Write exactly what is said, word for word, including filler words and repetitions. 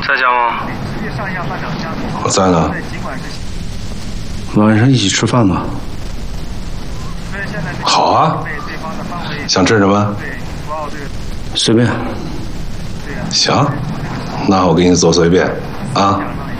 在家吗？ 我在呢。 晚上一起吃饭吧。 好啊。想吃什么？ 随便。 行，那我给你做随便啊。